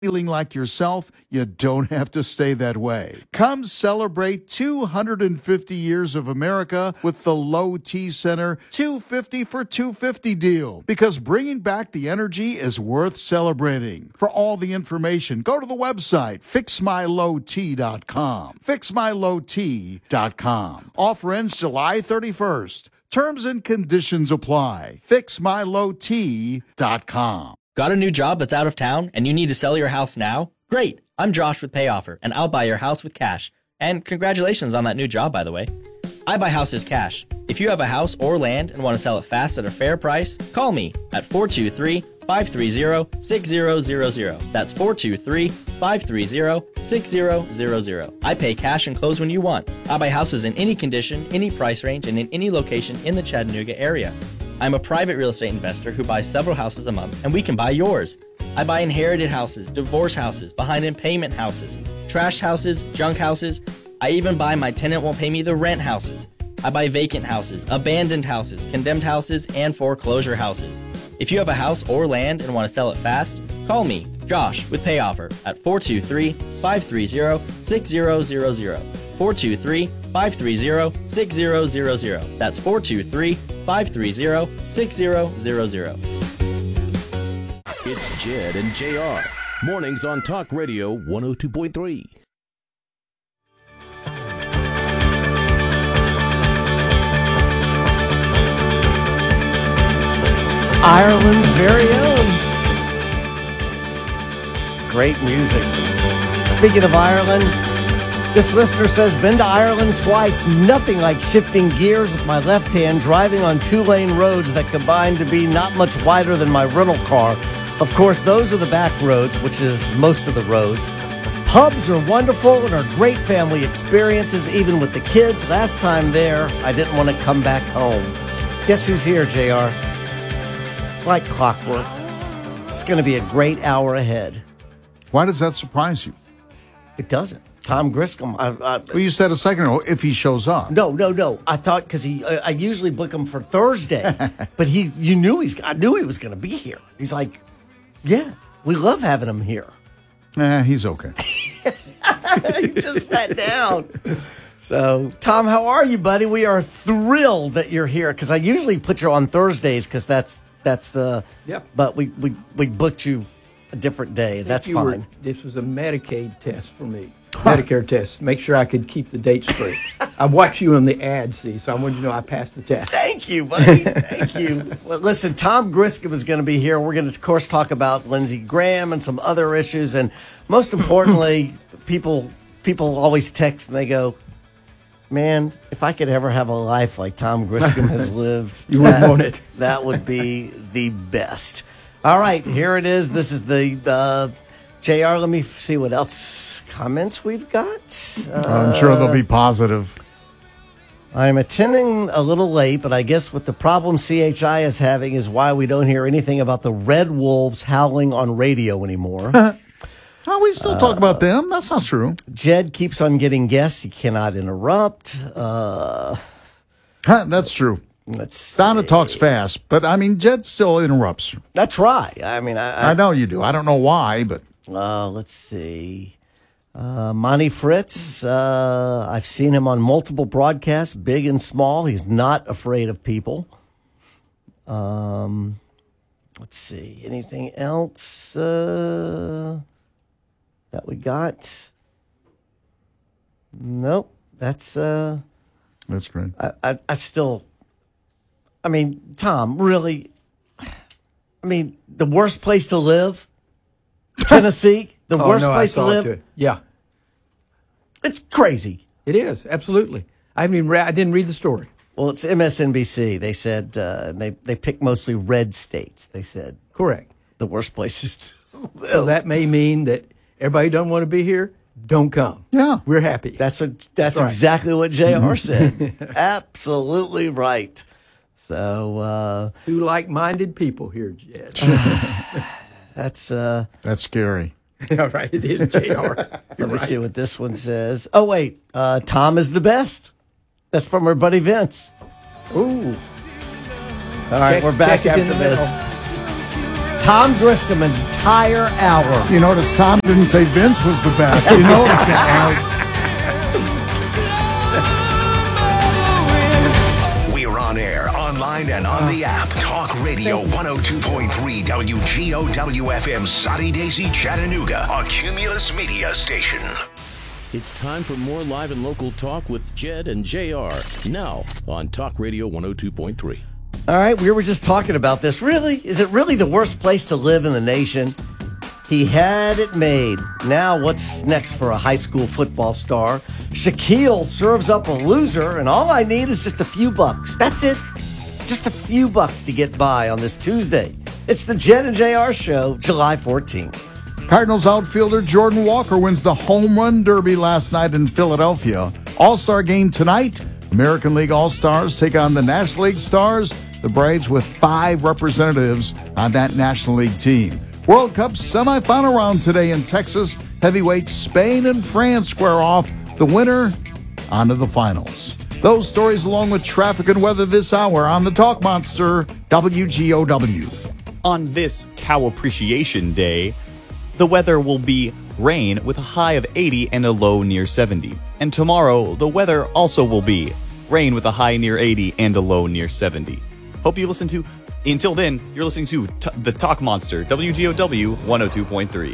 Feeling like yourself, you don't have to stay that way. Come celebrate 250 years of America with the Low T Center 250 for 250 deal. Because bringing back the energy is worth celebrating. For all the information, go to the website, fixmylowt.com. Fixmylowt.com. Offer ends July 31st. Terms and conditions apply. Fixmylowt.com. Got a new job that's out of town and you need to sell your house now? Great! I'm Josh with PayOffer, and I'll buy your house with cash. And congratulations on that new job, by the way. I buy houses cash. If you have a house or land and want to sell it fast at a fair price, call me at 423-530-6000. That's 423-530-6000. I pay cash and close when you want. I buy houses in any condition, any price range, and in any location in the Chattanooga area. I'm a private real estate investor who buys several houses a month, and we can buy yours. I buy inherited houses, divorce houses, behind in payment houses, trashed houses, junk houses. I even buy my tenant won't pay me the rent houses. I buy vacant houses, abandoned houses, condemned houses, and foreclosure houses. If you have a house or land and want to sell it fast, call me, Josh, with PayOffer at 423-530-6000. 423-530-6000. That's 423-530-6000. It's Jed and JR. Mornings on Talk Radio 102.3. Ireland's very own. Great music. Speaking of Ireland, this listener says, been to Ireland twice. Nothing like shifting gears with my left hand, driving on two-lane roads that combine to be not much wider than my rental car. Of course, those are the back roads, which is most of the roads. Pubs are wonderful and are great family experiences, even with the kids. Last time there, I didn't want to come back home. Guess who's here, JR? Like clockwork. It's going to be a great hour ahead. Why does that surprise you? It doesn't. Tom Griscom. Well, you said a second ago, if he shows up. No. I thought because I usually book him for Thursday, but I knew he was going to be here. He's like, yeah, we love having him here. He's okay. He just sat down. So, Tom, how are you, buddy? We are thrilled that you're here because I usually put you on Thursdays because that's the. Yep. But we booked you a different day. That's fine. This was a Medicaid test for me. Medicare test. Make sure I could keep the date straight. I watch you on the ad, see, so I wanted you to know I passed the test. Thank you, buddy. Thank you. Well, listen, Tom Griscom is going to be here. We're going to, of course, talk about Lindsey Graham and some other issues. And most importantly, people always text and they go, man, if I could ever have a life like Tom Griscom has lived, you wouldn't want it. That would be the best. All right, here it is. This is the JR, let me see what else comments we've got. I'm sure they'll be positive. I'm attending a little late, but I guess what the problem CHI is having is why we don't hear anything about the Red Wolves howling on radio anymore. Oh, we still talk about them. That's not true. Jed keeps on getting guests. He cannot interrupt. That's true. Donna talks fast, but I mean, Jed still interrupts. That's right. I mean, I know you do. I don't know why, but. Let's see. Monty Fritz, I've seen him on multiple broadcasts, big and small. He's not afraid of people. Let's see. Anything else that we got? Nope. That's great. I still, I mean, Tom, really, I mean, the worst place to live? Tennessee, the worst place to live. Yeah, it's crazy. It is absolutely. I didn't read the story. Well, it's MSNBC. They said they picked mostly red states. They said correct. The worst places to live. So that may mean that everybody don't want to be here. Don't come. Yeah, we're happy. That's exactly what JR said. Absolutely right. So two like-minded people here, Jed. That's scary. All right, it is, JR. Let me see what this one says. Oh, wait. Tom is the best. That's from our buddy Vince. Ooh. All right, we're back after this. Tom Griscom an entire hour. You notice Tom didn't say Vince was the best. You notice that, right? We're on air, online, and on the app. Talk Radio 102.3 WGOW-FM, Soddy Daisy, Chattanooga, a Cumulus Media station. It's time for more live and local talk with Jed and JR. Now on Talk Radio 102.3. All right, we were just talking about this. Really? Is it really the worst place to live in the nation? He had it made. Now what's next for a high school football star? Shaquille serves up a loser, and all I need is just a few bucks. That's it. Just a few bucks to get by on this Tuesday. It's the Jed and JR Show, July 14th. Cardinals outfielder Jordan Walker wins the Home Run Derby last night in Philadelphia. All-Star game tonight. American League All-Stars take on the National League Stars. The Braves with 5 representatives on that National League team. World Cup semifinal round today in Texas. Heavyweights Spain and France square off. The winner on to the finals. Those stories along with traffic and weather this hour on the Talk Monster, WGOW. On this Cow Appreciation Day, the weather will be rain with a high of 80 and a low near 70. And tomorrow, the weather also will be rain with a high near 80 and a low near 70. Hope you listen to, until then, you're listening to the Talk Monster, WGOW 102.3.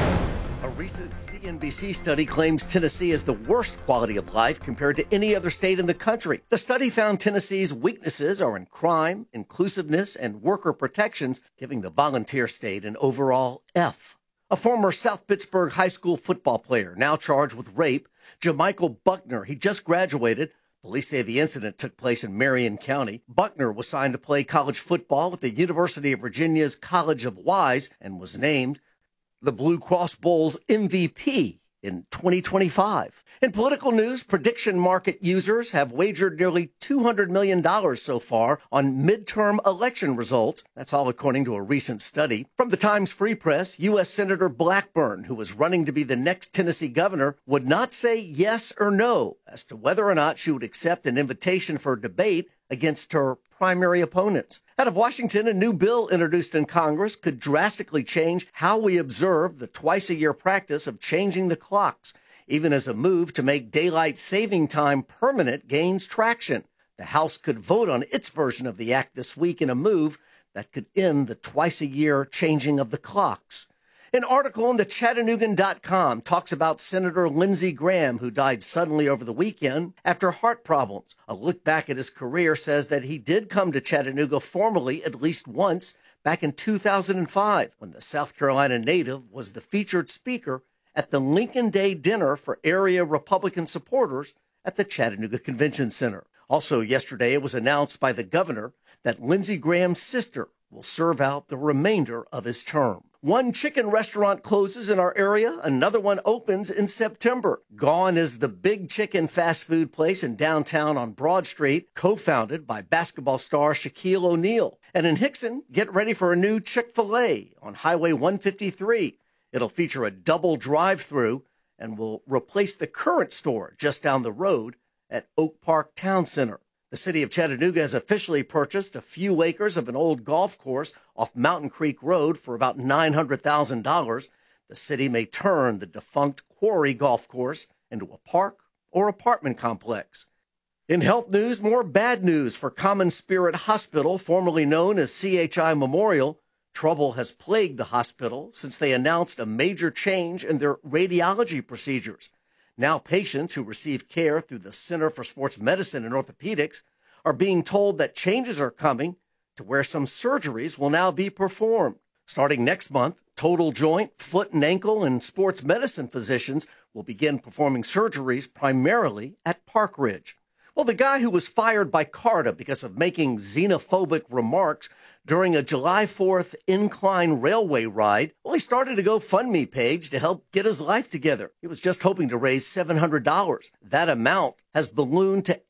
A recent CNBC study claims Tennessee has the worst quality of life compared to any other state in the country. The study found Tennessee's weaknesses are in crime, inclusiveness, and worker protections, giving the volunteer state an overall F. A former South Pittsburgh high school football player now charged with rape, Jamichael Buckner, he just graduated. Police say the incident took place in Marion County. Buckner was signed to play college football with the University of Virginia's College of Wise and was named the Blue Cross Bowl's MVP in 2025. In political news, prediction market users have wagered nearly $200 million so far on midterm election results. That's all according to a recent study. From the Times Free Press, U.S. Senator Blackburn, who is running to be the next Tennessee governor, would not say yes or no as to whether or not she would accept an invitation for debate against her primary opponents. Out of Washington, a new bill introduced in Congress could drastically change how we observe the twice-a-year practice of changing the clocks, even as a move to make daylight saving time permanent gains traction. The House could vote on its version of the act this week in a move that could end the twice-a-year changing of the clocks. An article on the Chattanoogan.com talks about Senator Lindsey Graham, who died suddenly over the weekend after heart problems. A look back at his career says that he did come to Chattanooga formally at least once back in 2005, when the South Carolina native was the featured speaker at the Lincoln Day dinner for area Republican supporters at the Chattanooga Convention Center. Also yesterday, it was announced by the governor that Lindsey Graham's sister will serve out the remainder of his term. One chicken restaurant closes in our area. Another one opens in September. Gone is the Big Chicken fast food place in downtown on Broad Street, co-founded by basketball star Shaquille O'Neal. And in Hickson, get ready for a new Chick-fil-A on Highway 153. It'll feature a double drive-through and will replace the current store just down the road at Oak Park Town Center. The city of Chattanooga has officially purchased a few acres of an old golf course off Mountain Creek Road for about $900,000. The city may turn the defunct Quarry Golf Course into a park or apartment complex. In health news, more bad news for Common Spirit Hospital, formerly known as CHI Memorial. Trouble has plagued the hospital since they announced a major change in their radiology procedures. Now patients who receive care through the Center for Sports Medicine and Orthopedics are being told that changes are coming to where some surgeries will now be performed. Starting next month, total joint, foot and ankle, and sports medicine physicians will begin performing surgeries primarily at Park Ridge. Well, the guy who was fired by CARTA because of making xenophobic remarks during a July 4th incline railway ride, well, he started a GoFundMe page to help get his life together. He was just hoping to raise $700. That amount has ballooned to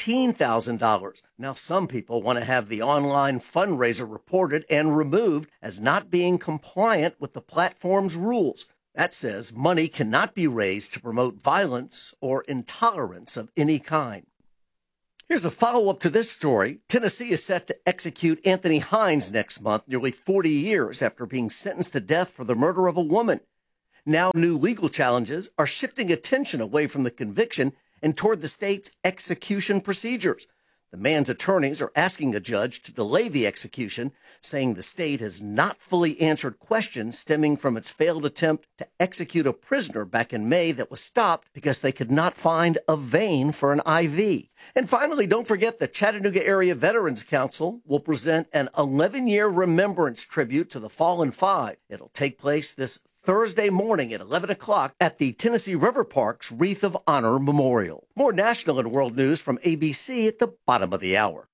$18,000. Now, some people want to have the online fundraiser reported and removed as not being compliant with the platform's rules. That says money cannot be raised to promote violence or intolerance of any kind. Here's a follow-up to this story. Tennessee is set to execute Anthony Hines next month, nearly 40 years after being sentenced to death for the murder of a woman. Now new legal challenges are shifting attention away from the conviction and toward the state's execution procedures. The man's attorneys are asking a judge to delay the execution, saying the state has not fully answered questions stemming from its failed attempt to execute a prisoner back in May that was stopped because they could not find a vein for an IV. And finally, don't forget the Chattanooga Area Veterans Council will present an 11-year remembrance tribute to the Fallen Five. It'll take place this Thursday morning at 11 o'clock at the Tennessee River Park's Wreath of Honor Memorial. More national and world news from ABC at the bottom of the hour.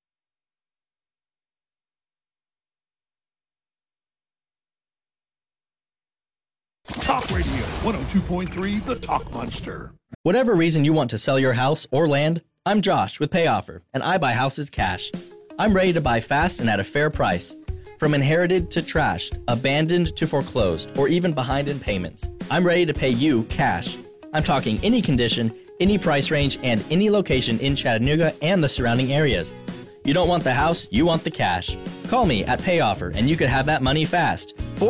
Talk Radio 102.3, The Talk Monster. Whatever reason you want to sell your house or land, I'm Josh with PayOffer, and I buy houses cash. I'm ready to buy fast and at a fair price. From inherited to trashed, abandoned to foreclosed, or even behind in payments, I'm ready to pay you cash. I'm talking any condition, any price range, and any location in Chattanooga and the surrounding areas. You don't want the house, you want the cash. Call me at PayOffer and you could have that money fast.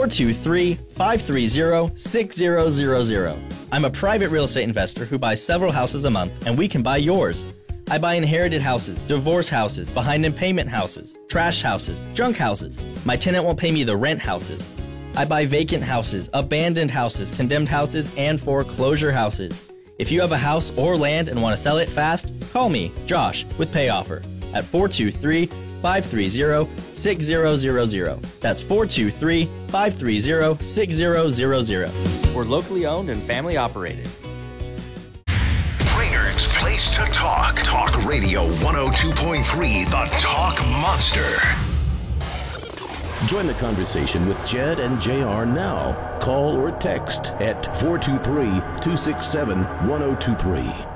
423-530-6000. I'm a private real estate investor who buys several houses a month, and we can buy yours. I buy inherited houses, divorce houses, behind in payment houses, trash houses, junk houses. My tenant won't pay me the rent houses. I buy vacant houses, abandoned houses, condemned houses, and foreclosure houses. If you have a house or land and want to sell it fast, call me, Josh, with PayOffer at 423-530-6000. That's 423-530-6000. We're locally owned and family operated. Rainer's Place to Talk. Talk Radio 102.3, The Talk Monster. Join the conversation with Jed and JR now. Call or text at 423-267-1023.